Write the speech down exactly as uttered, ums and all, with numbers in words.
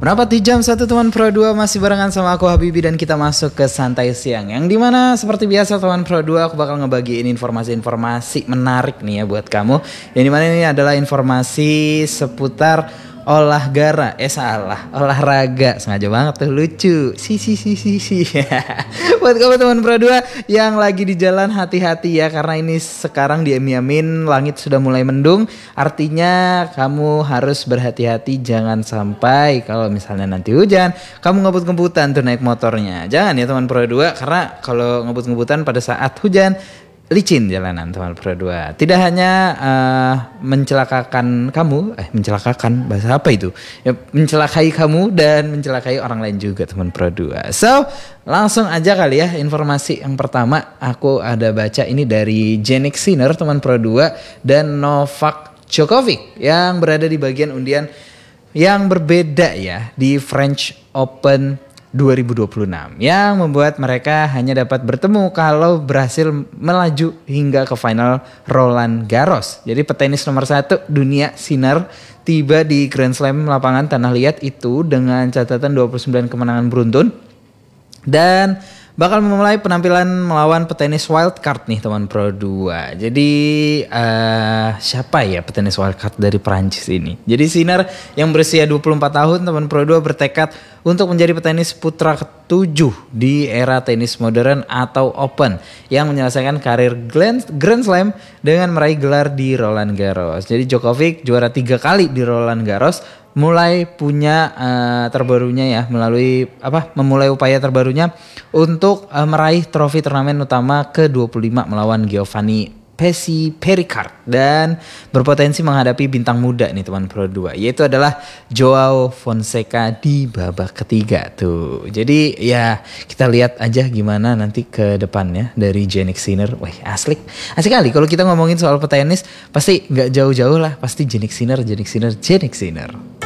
Merapat di jam satu teman Pro dua masih barengan sama aku Habibi dan kita masuk ke santai siang. Yang dimana seperti biasa teman Pro dua aku bakal ngebagiin informasi-informasi menarik nih ya buat kamu. Yang dimana ini adalah informasi seputar olahraga, eh salah, olahraga. Sengaja banget tuh, lucu. Si si si si si. Buat kamu teman Pro dua yang lagi di jalan, hati-hati ya, karena ini sekarang diamin-amin langit sudah mulai mendung. Artinya kamu harus berhati-hati, jangan sampai kalau misalnya nanti hujan kamu ngebut-ngebutan tuh naik motornya. Jangan ya teman Pro dua, karena kalau ngebut-ngebutan pada saat hujan licin jalanan teman Pro dua. Tidak hanya uh, mencelakakan kamu, eh mencelakakan bahasa apa itu? Ya, mencelakai kamu dan mencelakai orang lain juga teman Pro dua. So, langsung aja kali ya informasi yang pertama aku ada baca ini dari Jannik Sinner teman Pro dua dan Novak Djokovic yang berada di bagian undian yang berbeda ya di French Open dua ribu dua puluh enam yang membuat mereka hanya dapat bertemu kalau berhasil melaju hingga ke final Roland Garros. Jadi petenis nomor satu dunia Sinner tiba di Grand Slam lapangan Tanah Liat itu dengan catatan dua puluh sembilan kemenangan beruntun dan bakal memulai penampilan melawan petenis wildcard nih teman Pro dua. Jadi uh, siapa ya petenis wildcard dari Perancis ini? Jadi Sinner yang berusia dua puluh empat tahun teman Pro dua bertekad untuk menjadi petenis putra ketujuh di era tenis modern atau Open yang menyelesaikan karir Grand Slam dengan meraih gelar di Roland Garros. Jadi Djokovic juara tiga kali di Roland Garros, mulai punya uh, terbarunya ya melalui apa memulai upaya terbarunya untuk uh, meraih trofi turnamen utama ke dua puluh lima melawan Giovanni Pesci Pericard dan berpotensi menghadapi bintang muda nih teman Pro dua, yaitu adalah Joao Fonseca di babak ketiga tuh. Jadi ya kita lihat aja gimana nanti ke depannya dari Jannik Sinner. Wah asik, asik kali kalau kita ngomongin soal petenis pasti nggak jauh-jauh lah, pasti Jannik Sinner, Jannik Sinner, Jannik Sinner.